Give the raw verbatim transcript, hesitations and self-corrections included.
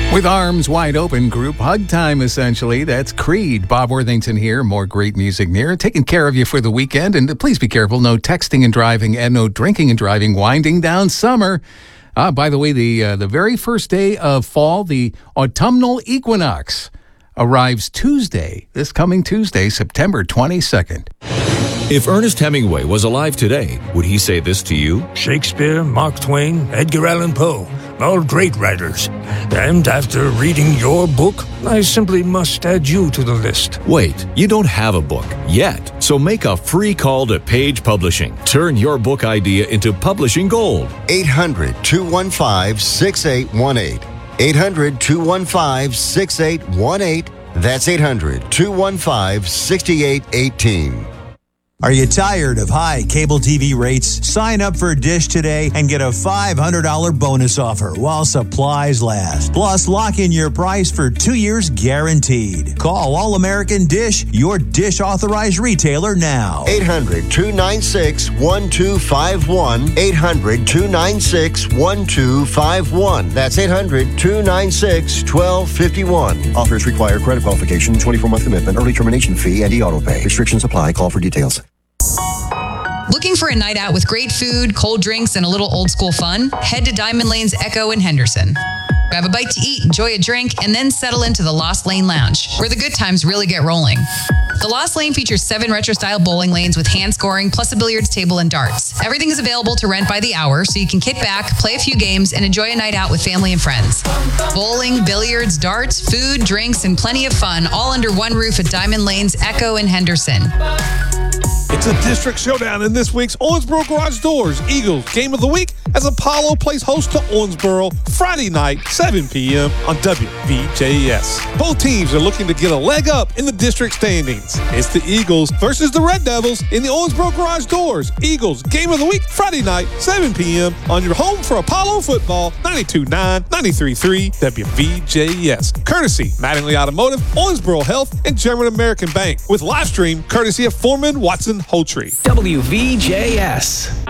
With arms wide open, group hug time, essentially. That's Creed. Bob Worthington here. More great music near. Taking care of you for the weekend. And please be careful. No texting and driving and no drinking and driving. Winding down summer. Ah, by the way, the uh, the very first day of fall, the autumnal equinox, arrives Tuesday, this coming Tuesday, September twenty-second. If Ernest Hemingway was alive today, would he say this to you? Shakespeare, Mark Twain, Edgar Allan Poe, all great writers. And after reading your book, I simply must add you to the list. Wait, you don't have a book yet, so make a free call to Page Publishing. Turn your book idea into publishing gold. eight hundred, two one five, six eight one eight. eight hundred, two one five, six eight one eight. That's eight hundred, two one five, six eight one eight. Are you tired of high cable T V rates? Sign up for Dish today and get a five hundred dollars bonus offer while supplies last. Plus, lock in your price for two years guaranteed. Call All American Dish, your Dish authorized retailer now. eight hundred, two nine six, one two five one. eight hundred, two nine six, one two five one. That's eight hundred, two nine six, one two five one. Offers require credit qualification, twenty-four month commitment, early termination fee, and e-auto pay. Restrictions apply. Call for details. Looking for a night out with great food, cold drinks, and a little old school fun? Head to Diamond Lane's Echo in Henderson. Grab a bite to eat, enjoy a drink, and then settle into the Lost Lane Lounge, where the good times really get rolling. The Lost Lane features seven retro-style bowling lanes with hand scoring, plus a billiards table and darts. Everything is available to rent by the hour, so you can kick back, play a few games, and enjoy a night out with family and friends. Bowling, billiards, darts, food, drinks, and plenty of fun, all under one roof at Diamond Lane's Echo in Henderson. It's a district showdown in this week's Owensboro Garage Doors Eagles Game of the Week as Apollo plays host to Owensboro Friday night, seven p.m. on W V J S. Both teams are looking to get a leg up in the district standings. It's the Eagles versus the Red Devils in the Owensboro Garage Doors Eagles Game of the Week Friday night, seven p.m. on your home for Apollo football, ninety-two point nine, ninety-three point three W V J S. Courtesy Mattingly Automotive, Owensboro Health, and German American Bank. With live stream courtesy of Foreman Watson Holtree. W V J S.